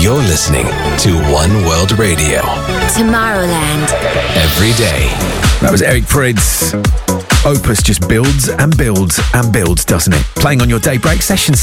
You're listening to One World Radio. Tomorrowland. Every day. That was Eric Prydz. Opus just builds and builds and builds, doesn't it? Playing on your daybreak session